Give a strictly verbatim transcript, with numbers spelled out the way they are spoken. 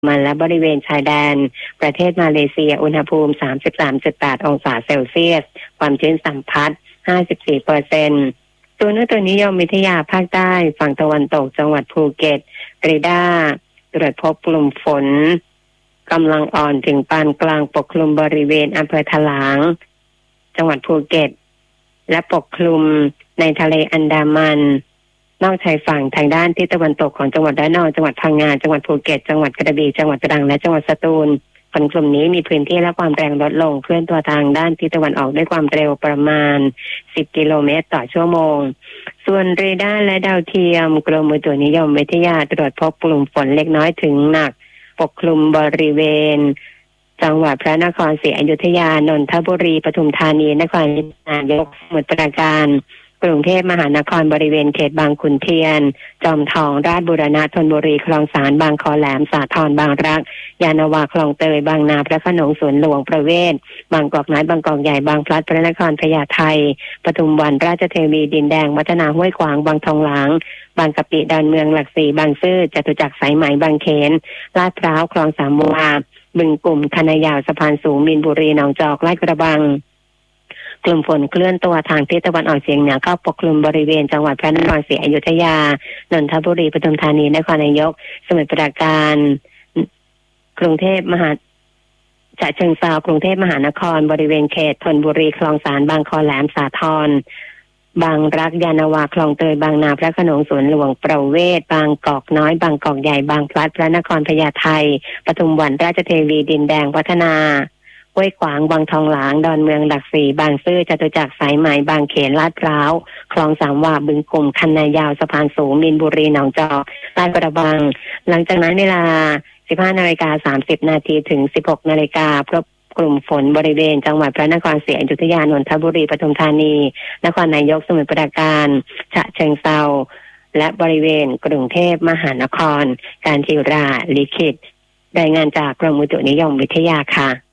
มันและบริเวณชายแดนประเทศมาเลเซียอุณหภูมิ สามสิบสามจุดแปด องศาเซลเซียสความชื้นสัมพัทธ์ ห้าสิบสี่เปอร์เซ็นต์ ตัวนุตัวนิยมวิทยาภาคใต้ฝั่งตะวันตกจังหวัดภูเก็ตเรดาร์ตรวจพบกลุ่มฝนกำลังอ่อนถึงปานกลางปกคลุมบริเวณอำเภอถลางจังหวัดภูเก็ตและปกคลุมในทะเลอันดามันนอกชายฝั่งทางด้านทิศตะวันตกของจังหวัดระนองจังหวัดพังงาจังหวัดภูเก็ตจังหวัดกระบี่จังหวัดตรังและจังหวัดสตูลฝนกลุ่มนี้มีพื้นที่และความแรงลดลงเคลื่อนตัวทางด้านทิศตะวันออกด้วยความเร็วประมาณสิบกิโลเมตรต่อชั่วโมงส่วนเรดาร์และดาวเทียมกรมอุตุนิยมวิทยาตรวจพบกลุ่มฝนเล็กน้อยถึงหนักปกคลุมบริเวณจังหวัดพระนครศรีอยุธยานนทบุรีปทุมธานีนครนายกสมุทรปราการกรุงเทพมหานครบริเวณเขตบางขุนเทียนจอมทองราชบุรณะธนบุรีคลองสานบางคอแหลมสาทรบางรักยานาวาคลองเตยบางนาพระโขนงสวนหลวงประเวศบางกอกน้อยบางกอกใหญ่บางพลัดพระนครพญาไทปทุมวันราชเทวีดินแดงวัฒนาห้วยขวางบางทองหลางบางกะปิดอนเมืองหลักสี่บางซื่อจตุจักรสายไหมบางเขนลาดพร้าวคลองสามวาบึงกลุ่มคณะยาวสะพานสูงมีนบุรีหนองจอกลาดกระบังกลุ่มฝนเคลื่อนตัวทางทิศตะวันออกเฉียงเหนือเข้าปกคลุมบริเวณจังหวัดพระนครศรีอยุธยานนทบุรีปทุมธานีนครนายกสมุทรปราการกรุงเทพมหาฉะเชิงเทรากรุงเทพมหานครบริเวณเขตธนบุรีคลองสานบางคอแหลมสาทรบางรักยานาวาคลองเตยบางนาพระโขนงสวนหลวงประเวศบางกอกน้อยบางกอกใหญ่บางพลัดพระนครพญาไทปทุมวันราชเทวีดินแดงวัฒนาห้วยขวางบางทองหลางดอนเมืองหลักสี่บางซื่อจตุจักรสายไหมบางเขนลาดพร้าวคลองสามวาบึงกลุ่มคันนายาวสะพานสูงมีนบุรีหนองจอกลาดกระบังหลังจากนั้นเวลา สิบห้านาฬิกาสามสิบนาทีถึง สิบหกนาฬิกาพบกลุ่มฝนบริเวณจังหวัดพระนครศรีอยุธยานนทบุรีปทุมธานีนครนายกสมุทรปราการฉะเชิงเทราและบริเวณกรุงเทพมหานครการจิราลิขิตรายงานจากกรมอุตุนิยมวิทยาค่ะ